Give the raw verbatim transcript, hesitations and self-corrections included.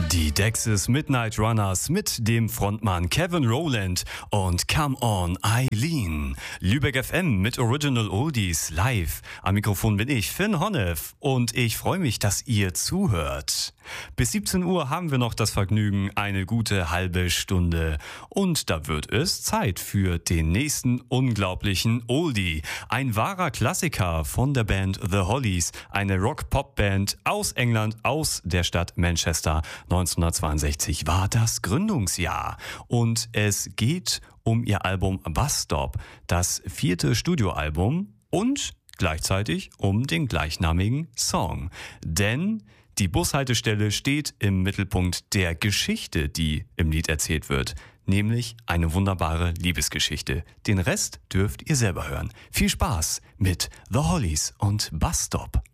Die Dexys Midnight Runners mit dem Frontmann Kevin Rowland und Come On Eileen. Lübeck F M mit Original Oldies live. Am Mikrofon bin ich, Finn Honnef, und ich freue mich, dass ihr zuhört. Bis siebzehn Uhr haben wir noch das Vergnügen, eine gute halbe Stunde. Und da wird es Zeit für den nächsten unglaublichen Oldie. Ein wahrer Klassiker von der Band The Hollies, eine Rock-Pop-Band aus England, aus der Stadt Manchester. neunzehnhundertzweiundsechzig war das Gründungsjahr. Und es geht um ihr Album Bus Stop, das vierte Studioalbum, und gleichzeitig um den gleichnamigen Song. Denn die Bushaltestelle steht im Mittelpunkt der Geschichte, die im Lied erzählt wird, nämlich eine wunderbare Liebesgeschichte. Den Rest dürft ihr selber hören. Viel Spaß mit The Hollies und Bus Stop.